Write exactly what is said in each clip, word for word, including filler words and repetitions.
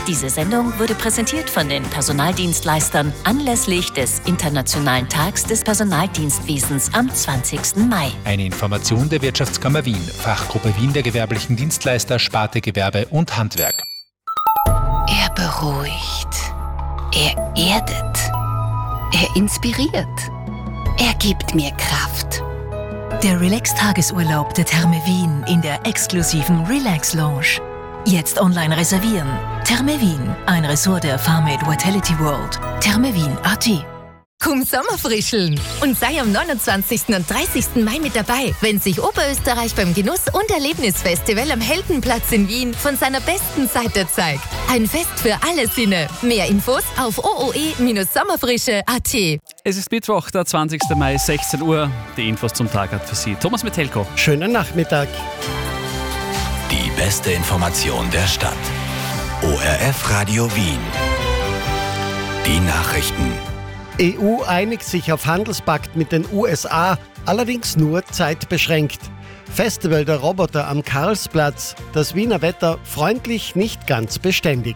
Diese Sendung wurde präsentiert von den Personaldienstleistern anlässlich des Internationalen Tags des Personaldienstwesens am zwanzigsten Mai. Eine Information der Wirtschaftskammer Wien, Fachgruppe Wien der gewerblichen Dienstleister, Sparte Gewerbe und Handwerk. Er beruhigt. Er erdet. Er inspiriert. Er gibt mir Kraft. Der Relax-Tagesurlaub der Therme Wien in der exklusiven Relax Lounge. Jetzt online reservieren. Therme Wien, ein Ressort der Farmate Vitality World. Therme Wien Punkt a t. Komm Sommerfrischeln und sei am neunundzwanzigsten und dreißigsten Mai mit dabei, wenn sich Oberösterreich beim Genuss- und Erlebnisfestival am Heldenplatz in Wien von seiner besten Seite zeigt. Ein Fest für alle Sinne. Mehr Infos auf o o e Sommerfrische Punkt a t. Es ist Mittwoch, der zwanzigsten Mai, sechzehn Uhr. Die Infos zum Tag hat für Sie Thomas Metelko. Schönen Nachmittag. Die beste Information der Stadt. O R F Radio Wien. Die Nachrichten. E U einigt sich auf Handelspakt mit den U S A, allerdings nur zeitbeschränkt. Festival der Roboter am Karlsplatz. Das Wiener Wetter freundlich, nicht ganz beständig.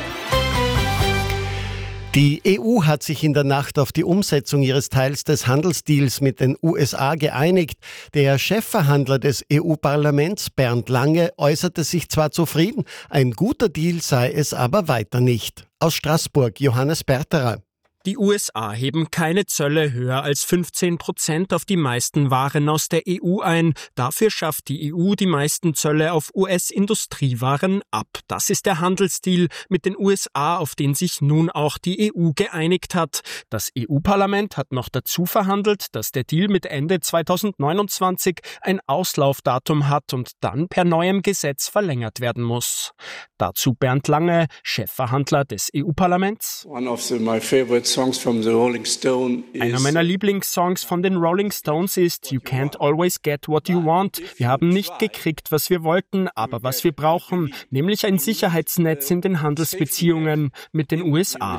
Die E U hat sich in der Nacht auf die Umsetzung ihres Teils des Handelsdeals mit den U S A geeinigt. Der Chefverhandler des E U-Parlaments, Bernd Lange, äußerte sich zwar zufrieden, ein guter Deal sei es aber weiter nicht. Aus Straßburg, Johannes Berterer. Die U S A heben keine Zölle höher als fünfzehn Prozent auf die meisten Waren aus der E U ein. Dafür schafft die E U die meisten Zölle auf U S-Industriewaren ab. Das ist der Handelsdeal mit den U S A, auf den sich nun auch die E U geeinigt hat. Das E U-Parlament hat noch dazu verhandelt, dass der Deal mit Ende zweitausendneunundzwanzig ein Auslaufdatum hat und dann per neuem Gesetz verlängert werden muss. Dazu Bernd Lange, Chefverhandler des E U-Parlaments. One of the, my favorite songs from the Rolling Stone is Einer meiner Lieblingssongs von den Rolling Stones ist You Can't Always Get What You Want. Wir haben nicht gekriegt, was wir wollten, aber was wir brauchen, nämlich ein Sicherheitsnetz in den Handelsbeziehungen mit den U S A.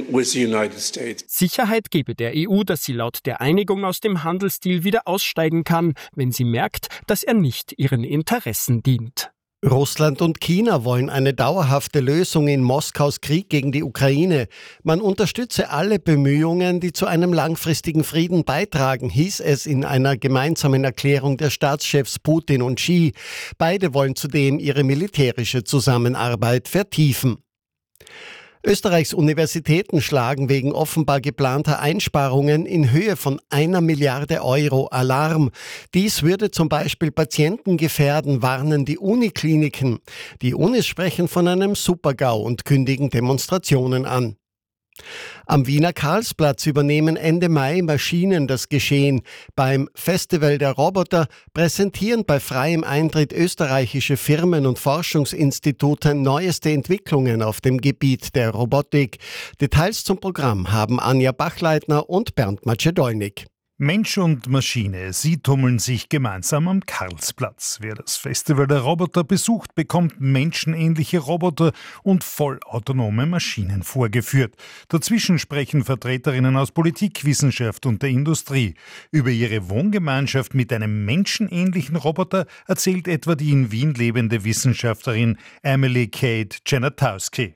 Sicherheit gebe der E U, dass sie laut der Einigung aus dem Handelsdeal wieder aussteigen kann, wenn sie merkt, dass er nicht ihren Interessen dient. Russland und China wollen eine dauerhafte Lösung in Moskaus Krieg gegen die Ukraine. Man unterstütze alle Bemühungen, die zu einem langfristigen Frieden beitragen, hieß es in einer gemeinsamen Erklärung der Staatschefs Putin und Xi. Beide wollen zudem ihre militärische Zusammenarbeit vertiefen. Österreichs Universitäten schlagen wegen offenbar geplanter Einsparungen in Höhe von einer Milliarde Euro Alarm. Dies würde zum Beispiel Patienten gefährden, warnen die Unikliniken. Die Unis sprechen von einem Super-GAU und kündigen Demonstrationen an. Am Wiener Karlsplatz übernehmen Ende Mai Maschinen das Geschehen. Beim Festival der Roboter präsentieren bei freiem Eintritt österreichische Firmen und Forschungsinstitute neueste Entwicklungen auf dem Gebiet der Robotik. Details zum Programm haben Anja Bachleitner und Bernd Macedolnik. Mensch und Maschine, sie tummeln sich gemeinsam am Karlsplatz. Wer das Festival der Roboter besucht, bekommt menschenähnliche Roboter und vollautonome Maschinen vorgeführt. Dazwischen sprechen Vertreterinnen aus Politik, Wissenschaft und der Industrie. Über ihre Wohngemeinschaft mit einem menschenähnlichen Roboter erzählt etwa die in Wien lebende Wissenschaftlerin Emily Kate Janatowski.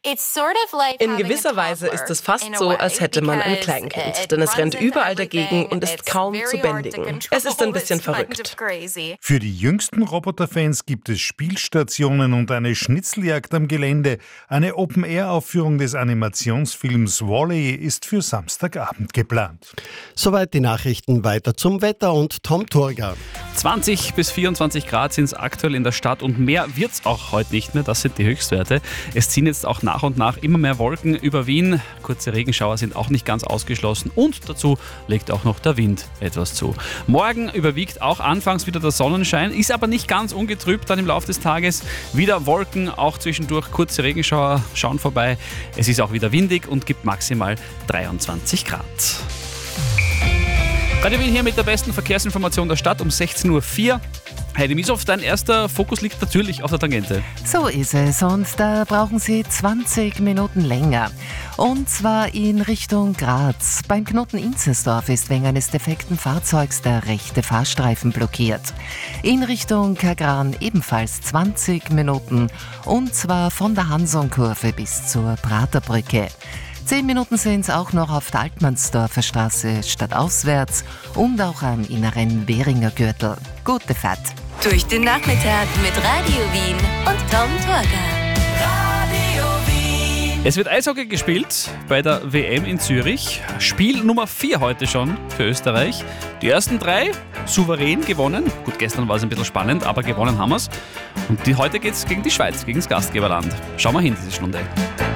In gewisser Weise ist es fast so, als hätte man ein Kleinkind, denn es rennt überall dagegen und ist kaum zu bändigen. Es ist ein bisschen verrückt. Für die jüngsten Roboterfans gibt es Spielstationen und eine Schnitzeljagd am Gelände. Eine Open-Air-Aufführung des Animationsfilms Wall-E ist für Samstagabend geplant. Soweit die Nachrichten, weiter zum Wetter und Tom Turger. zwanzig bis vierundzwanzig Grad sind es aktuell in der Stadt und mehr wird es auch heute nicht mehr. Das sind die Höchstwerte. Es ziehen jetzt auch nach und nach immer mehr Wolken über Wien. Kurze Regenschauer sind auch nicht ganz ausgeschlossen und dazu legt auch noch der Wind etwas zu. Morgen überwiegt auch anfangs wieder der Sonnenschein, ist aber nicht ganz ungetrübt dann im Laufe des Tages. Wieder Wolken, auch zwischendurch kurze Regenschauer schauen vorbei. Es ist auch wieder windig und gibt maximal dreiundzwanzig Grad. Radio Wien hier mit der besten Verkehrsinformation der Stadt um sechzehn Uhr vier. Heidi Mieshoff, dein erster Fokus liegt natürlich auf der Tangente. So ist es und da brauchen Sie zwanzig Minuten länger. Und zwar in Richtung Graz. Beim Knoten Inzersdorf ist wegen eines defekten Fahrzeugs der rechte Fahrstreifen blockiert. In Richtung Kagran ebenfalls zwanzig Minuten und zwar von der Hansonkurve bis zur Praterbrücke. Zehn Minuten sind es auch noch auf der Altmannsdorfer Straße stadtauswärts und auch am inneren Währinger Gürtel. Gute Fahrt. Durch den Nachmittag mit Radio Wien und Tom Torger. Radio Wien. Es wird Eishockey gespielt bei der W M in Zürich. Spiel Nummer vier heute schon für Österreich. Die ersten drei souverän gewonnen. Gut, gestern war es ein bisschen spannend, aber gewonnen haben wir es. Und die, heute geht es gegen die Schweiz, gegen das Gastgeberland. Schauen wir hin, diese Stunde.